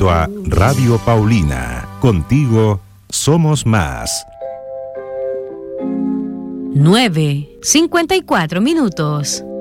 junto a Radio Paulina. Contigo somos más. 9:54.